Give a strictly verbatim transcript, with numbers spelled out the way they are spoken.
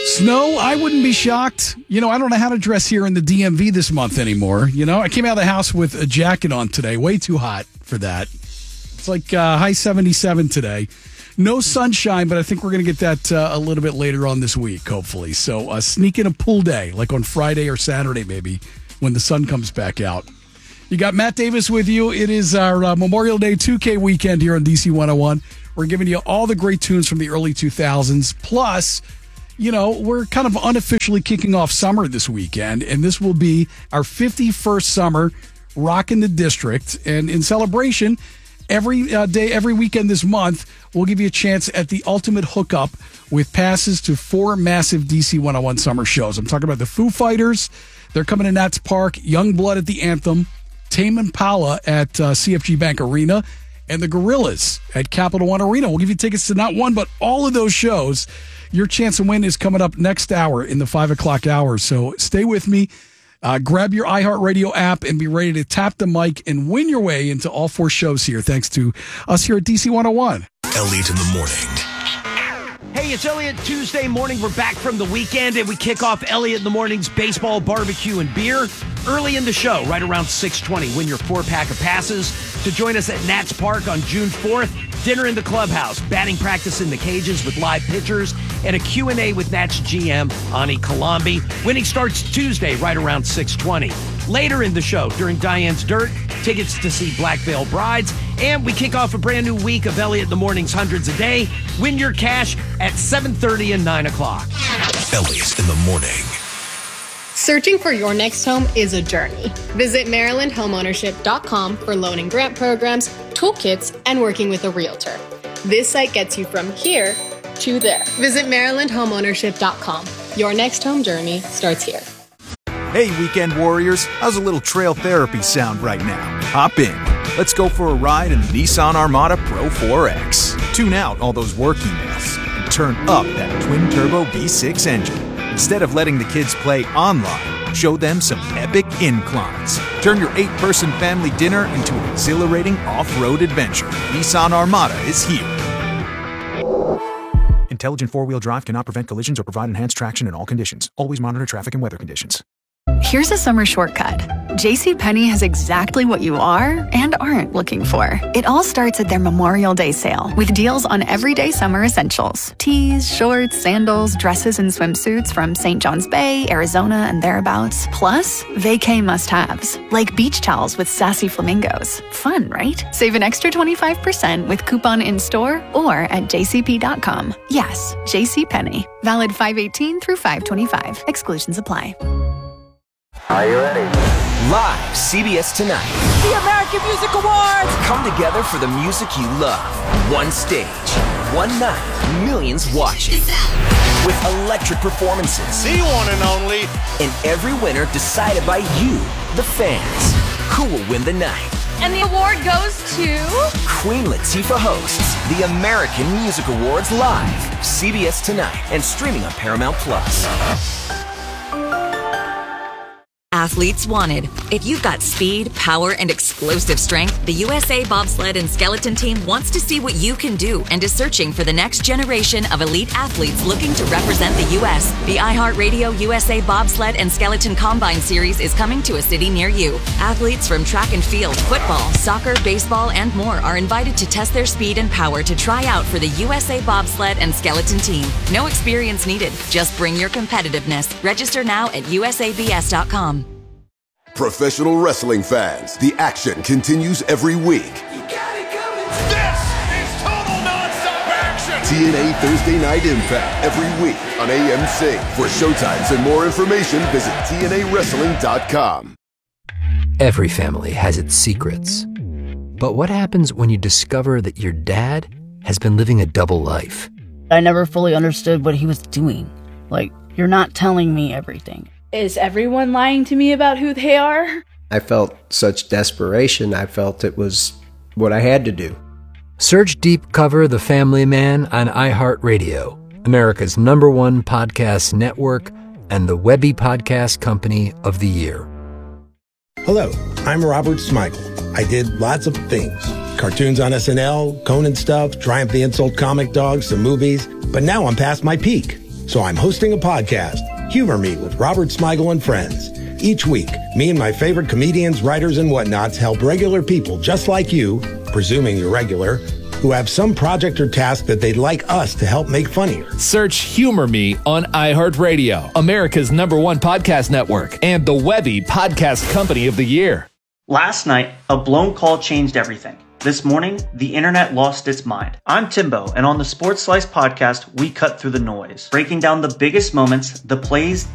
Snow, I wouldn't be shocked. You know, I don't know how to dress here in the D M V this month anymore. You know, I came out of the house with a jacket on today. Way too hot for that. It's like uh, high seventy-seven today. No sunshine, but I think we're going to get that uh, a little bit later on this week, hopefully. So uh, sneak in a pool day, like on Friday or Saturday maybe, when the sun comes back out. You got Matt Davis with you. It is our uh, Memorial Day two K weekend here on D C one oh one. We're giving you all the great tunes from the early two thousands. Plus, you know, we're kind of unofficially kicking off summer this weekend, and this will be our fifty-first summer rocking the district. And in celebration, every uh, day, every weekend this month, we'll give you a chance at the ultimate hookup with passes to four massive D C one oh one summer shows. I'm talking about the Foo Fighters. They're coming to Nats Park, Youngblood at the Anthem, Tame Impala at uh, C F G Bank Arena, and the Gorillaz at Capital One Arena. We'll give you tickets to not one, but all of those shows. Your chance to win is coming up next hour in the five o'clock hour. So stay with me. Uh, grab your iHeartRadio app and be ready to tap the mic and win your way into all four shows here, thanks to us here at D C one oh one. Elliot in the morning. Hey, it's Elliot. Tuesday morning. We're back from the weekend, and we kick off Elliot in the morning's baseball, barbecue, and beer early in the show, right around six twenty. Win your four-pack of passes to join us at Nats Park on June fourth. Dinner in the clubhouse, batting practice in the cages with live pitchers, and a Q and A with Nats G M, Ani Kalambi. Winning starts Tuesday, right around six twenty. Later in the show, during Diane's Dirt, tickets to see Black Veil Brides, and we kick off a brand new week of Elliot in the Morning's Hundreds a Day. Win your cash at seven thirty and nine o'clock. Elliot in the morning. Searching for your next home is a journey. Visit Maryland Homeownership dot com for loan and grant programs, toolkits, and working with a realtor. This site gets you from here to there. Visit Maryland Homeownership dot com. Your next home journey starts here. Hey, weekend warriors, how's a little trail therapy sound right now? Hop in. Let's go for a ride in the Nissan Armada Pro four X. Tune out all those work emails and turn up that twin-turbo V six engine. Instead of letting the kids play online, show them some epic inclines. Turn your eight-person family dinner into an exhilarating off-road adventure. Nissan Armada is here. Intelligent four-wheel drive cannot prevent collisions or provide enhanced traction in all conditions. Always monitor traffic and weather conditions. Here's a summer shortcut. JCPenney has exactly what you are and aren't looking for. It all starts at their Memorial Day sale with deals on everyday summer essentials. Tees, shorts, sandals, dresses, and swimsuits from Saint John's Bay, Arizona, and thereabouts. Plus, vacay must-haves, like beach towels with sassy flamingos. Fun, right? Save an extra twenty-five percent with coupon in-store or at j c p dot com. Yes, JCPenney. Valid five eighteen through five twenty-five. Exclusions apply. Are you ready? Live, C B S Tonight. The American Music Awards! Come together for the music you love. One stage, one night, millions watching. With electric performances. The one and only. And every winner decided by you, the fans. Who will win the night? And the award goes to... Queen Latifah hosts the American Music Awards live. C B S Tonight and streaming on Paramount Plus. Athletes wanted. If you've got speed, power, and explosive strength, the U S A Bobsled and Skeleton Team wants to see what you can do and is searching for the next generation of elite athletes looking to represent the U S The iHeartRadio U S A Bobsled and Skeleton Combine Series is coming to a city near you. Athletes from track and field, football, soccer, baseball, and more are invited to test their speed and power to try out for the U S A Bobsled and Skeleton Team. No experience needed. Just bring your competitiveness. Register now at U S A B S dot com. Professional wrestling fans, the action continues every week. You got it coming. This is total nonstop action. T N A Thursday Night Impact every week on A M C. For showtimes and more information, visit T N A wrestling dot com. Every family has its secrets. But what happens when you discover that your dad has been living a double life? I never fully understood what he was doing. Like, you're not telling me everything. Is everyone lying to me about who they are? I felt such desperation. I felt it was what I had to do. Search Deep Cover The Family Man on iHeartRadio, America's number one podcast network and the Webby Podcast Company of the Year. Hello, I'm Robert Smigel. I did lots of things. Cartoons on S N L, Conan stuff, Triumph the Insult comic dog, some movies. But now I'm past my peak. So I'm hosting a podcast, Humor Me with Robert Smigel and Friends. Each week, me and my favorite comedians, writers, and whatnots help regular people just like you, presuming you're regular, who have some project or task that they'd like us to help make funnier. Search Humor Me on iHeartRadio, America's number one podcast network, and the Webby Podcast Company of the Year. Last night, a blown call changed everything. This morning, the internet lost its mind. I'm Timbo, and on the Sports Slice podcast, we cut through the noise, breaking down the biggest moments, the plays,